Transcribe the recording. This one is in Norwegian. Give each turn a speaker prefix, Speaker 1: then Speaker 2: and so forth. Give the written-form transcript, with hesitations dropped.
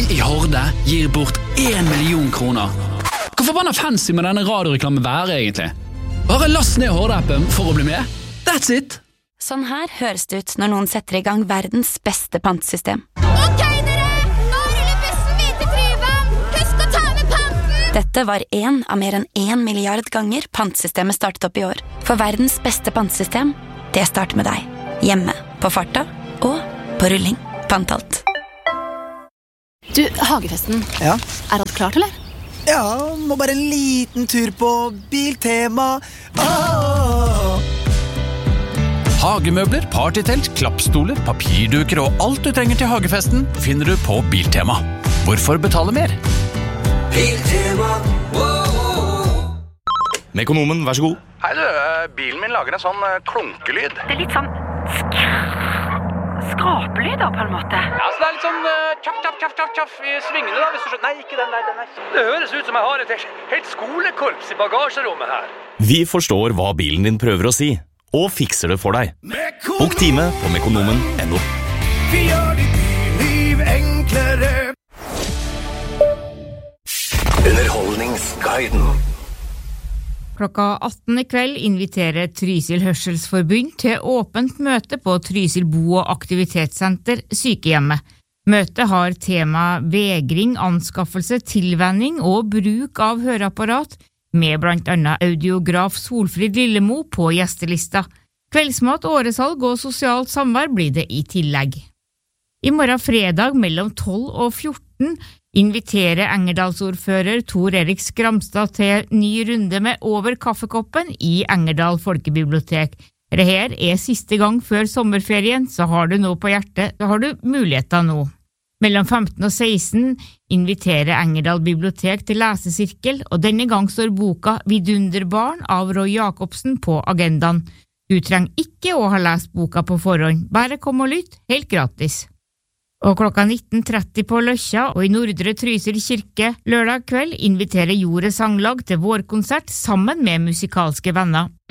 Speaker 1: i Horde gir bort 1 million kroner. Hvor forbannet fancy med denne radioreklamen være egentlig? Bare last ned Horde-appen for å bli med. That's it!
Speaker 2: Sånn her høres det ut når noen setter i gang verdens beste pantesystem.
Speaker 3: Ok dere, nå ruller bussen videre til Tryvann. Husk å ta med panten!
Speaker 2: Dette var en av mer enn 1 milliard ganger pantesystemet startet opp i år. For verdens beste pantesystem, det starter med deg. Hjemme, på farta og på rulling. Pantalt.
Speaker 4: Du, Hagefesten.
Speaker 5: Ja?
Speaker 4: Er alt klart, eller?
Speaker 5: Ja, må bare en liten tur på Biltema.
Speaker 6: Hagemøbler, partytelt, klappstoler, papirduker og alt du trenger til hagefesten finner du på Biltema. Hvorfor betale mer?
Speaker 7: Biltema.
Speaker 8: Mekonomen, vær så god.
Speaker 6: Hei du, bilen min lager en sånn klunkelyd.
Speaker 9: Det litt sånn skrapelyd da, på en måte.
Speaker 10: Ja, så det litt sånn tjaff i svingene da, hvis du skjønner. Nei, ikke den der, den der. Det høres ut som jeg har et helt skolekorps i bagasjerommet her.
Speaker 8: Vi forstår hva bilen din prøver å si, og fikser det for deg. Bok time på mekonomen.no.
Speaker 7: Vi gjør ditt liv enklere. Underholdningsguiden.
Speaker 11: Klokka 18 i kveld inviterer Trysil Hørselsforbund til åpent møte på Trysil Bo- og Aktivitetssenter sykehjemmet. Møtet har tema vegring, anskaffelse, tilvenning og bruk av høreapparat, med blant annet audiograf Solfrid Lillemo på gjestelista. Kveldsmat, åresalg og sosialt samvær blir det i tillegg. I morgen fredag mellom 12 og 14 inviterer Engerdalsordfører Tor Erik Skramstad til ny runde med Over kaffekoppen i Engerdal Folkebibliotek. Dette er siste gang før sommerferien, så har du noe på hjertet, så har du muligheter nå. Mellom 15 og 16 inviterer Engerdal Bibliotek til lesesirkel, og denne gang står boka Vidunderbarn av Roy Jakobsen på agendaen. Du trenger ikke å ha lest boka på forhånd, bare kom og lytt, helt gratis. Og klokka 19.30 på Løkja og i Nordre Trysil kirke lørdag kveld inviterer Jordet Sanglag til vårkonsert sammen med musikalske venner.